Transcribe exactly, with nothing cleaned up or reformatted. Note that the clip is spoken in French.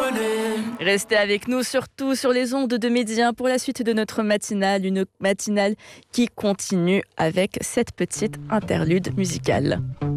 Restez avec nous, surtout sur les ondes de Média pour la suite de notre matinale, une matinale qui continue avec cette petite interlude musicale.